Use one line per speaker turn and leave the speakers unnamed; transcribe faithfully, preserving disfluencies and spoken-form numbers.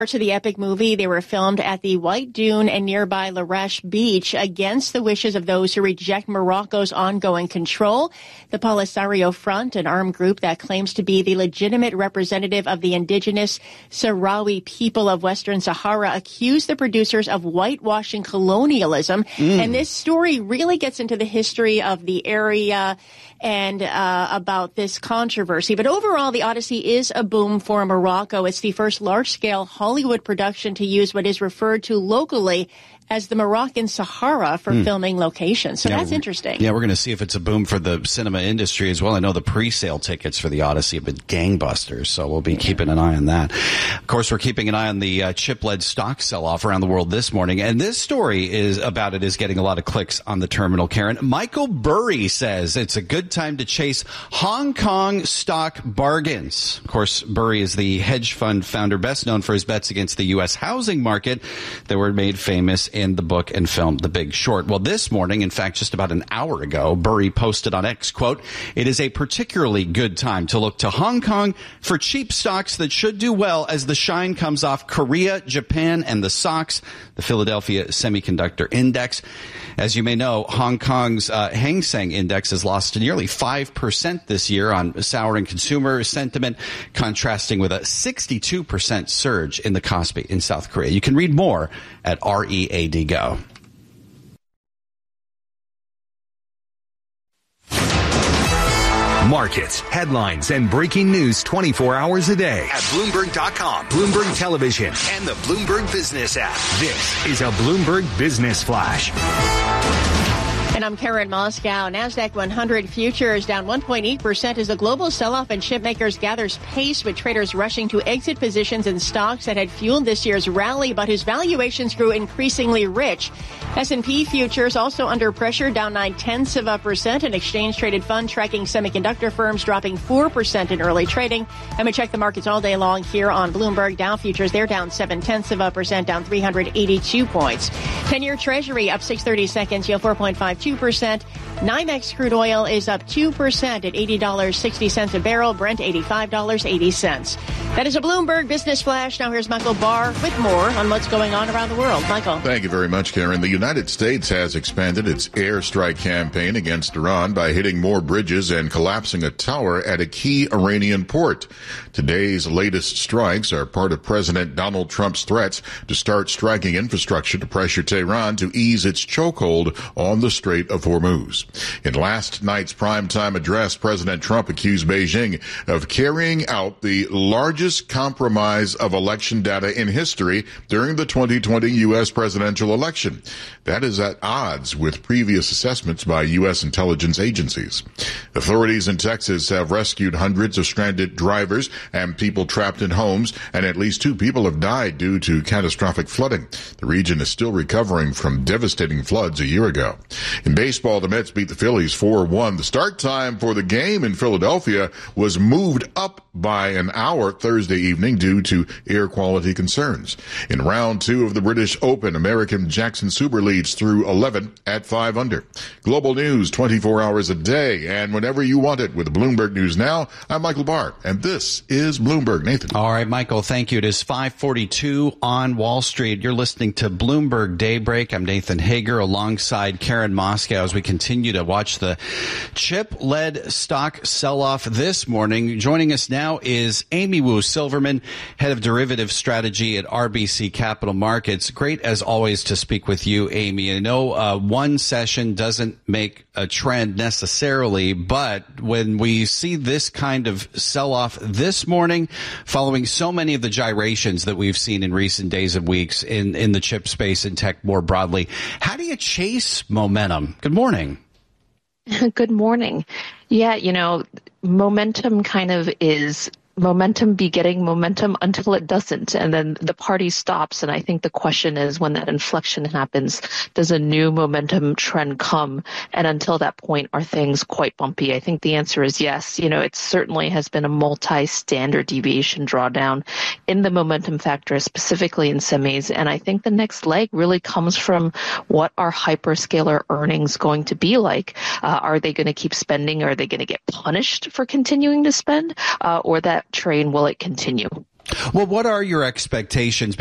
To the epic movie, they were filmed at the White Dune and nearby Larache Beach against the wishes of those who reject Morocco's ongoing control. The Polisario Front, an armed group that claims to be the legitimate representative of the indigenous Sahrawi people of Western Sahara, accused the producers of whitewashing colonialism. Mm. And this story really gets into the history of the area and uh, about this controversy. But overall, The Odyssey is a boom for Morocco. It's the first large-scale Hollywood production to use what is referred to locally as the Moroccan Sahara for mm. filming locations. So yeah, that's interesting.
Yeah, we're going to see if it's a boom for the cinema industry as well. I know the pre-sale tickets for The Odyssey have been gangbusters, so we'll be yeah. keeping an eye on that. Of course, we're keeping an eye on the uh, chip-led stock sell-off around the world this morning, and this story is about it is getting a lot of clicks on the terminal, Karen. Michael Burry says it's a good time to chase Hong Kong stock bargains. Of course, Burry is the hedge fund founder best known for his bets against the U S housing market that were made famous in in the book and film The Big Short. Well, this morning, in fact, just about an hour ago, Burry posted on X, quote, "It is a particularly good time to look to Hong Kong for cheap stocks that should do well as the shine comes off Korea, Japan, and the S O X, the Philadelphia Semiconductor Index." As you may know, Hong Kong's uh, Hang Seng Index has lost nearly five percent this year on souring consumer sentiment, contrasting with a sixty-two percent surge in the Kospi in South Korea. You can read more at R E A D Go.
Markets, headlines, and breaking news twenty-four hours a day at Bloomberg dot com, Bloomberg Television, and the Bloomberg Business app. This is a Bloomberg Business Flash.
And I'm Karen Moscow. NASDAQ one hundred futures down one point eight percent as the global sell-off in chipmakers gathers pace, with traders rushing to exit positions in stocks that had fueled this year's rally, but whose valuations grew increasingly rich. S and P futures also under pressure, down nine-tenths of a percent. An exchange-traded fund tracking semiconductor firms dropping four percent in early trading. And we check the markets all day long here on Bloomberg. Dow futures, they're down seven-tenths of a percent, down three hundred eighty-two points. ten-year Treasury up six thirty-seconds, yield four point five two percent. NYMEX crude oil is up two percent at eighty dollars and sixty cents a barrel. Brent eighty-five dollars and eighty cents. That is a Bloomberg Business Flash. Now here's Michael Barr with more on what's going on around the world. Michael.
Thank you very much, Karen. The United States has expanded its airstrike campaign against Iran by hitting more bridges and collapsing a tower at a key Iranian port. Today's latest strikes are part of President Donald Trump's threats to start striking infrastructure to pressure Tehran to ease its chokehold on the Strait of Hormuz. In last night's primetime address, President Trump accused Beijing of carrying out the largest compromise of election data in history during the twenty twenty U S presidential election. That is at odds with previous assessments by U S intelligence agencies. Authorities in Texas have rescued hundreds of stranded drivers and people trapped in homes, and at least two people have died due to catastrophic flooding. The region is still recovering from devastating floods a year ago. In baseball, the Mets beat the Phillies four one. The start time for the game in Philadelphia was moved up by an hour Thursday evening due to air quality concerns. In round two of the British Open, American Jackson Super leads through eleven at five under. Global news twenty-four hours a day and whenever you want it with Bloomberg News Now. I'm Michael Barr, and this is Bloomberg. Nathan.
All right, Michael, thank you. It is five forty-two on Wall Street. You're listening to Bloomberg Daybreak. I'm Nathan Hager alongside Karen Moscow as we continue to watch the chip-led stock sell-off this morning. Joining us now is Amy Wu Silverman, head of derivative strategy at R B C Capital Markets. Great, as always, to speak with you, Amy. I know uh, one session doesn't make a trend necessarily, but when we see this kind of sell-off this morning, following so many of the gyrations that we've seen in recent days and weeks in, in the chip space and tech more broadly, how do you chase momentum? Good morning.
Good morning. Yeah, you know, momentum kind of is momentum begetting momentum until it doesn't, and then the party stops. And I think the question is, when that inflection happens, does a new momentum trend come? And until that point, are things quite bumpy? I think the answer is yes. You know, it certainly has been a multi-standard deviation drawdown in the momentum factor, specifically in semis. And I think the next leg really comes from what are hyperscaler earnings going to be like? Uh, are they going to keep spending? Are they going to get punished for continuing to spend? Uh, or that train, will it continue?
Well, what are your expectations?